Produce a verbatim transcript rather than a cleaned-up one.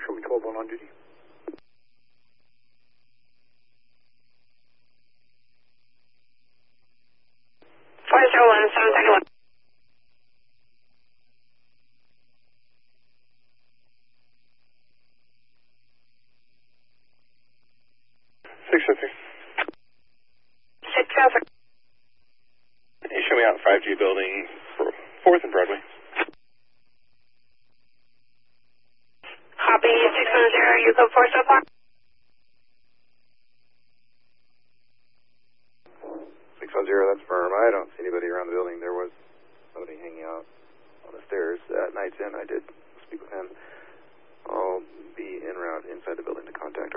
Show me twelve one on duty. four zero one, seven second one. six oh three. six oh three. You show me out five G building, fourth and Broadway. Copy, six one zero, you go four so far? six one zero, that's firm. I don't see anybody around the building. There was somebody hanging out on the stairs at Night's Inn. I did speak with him. I'll be en route inside the building to contact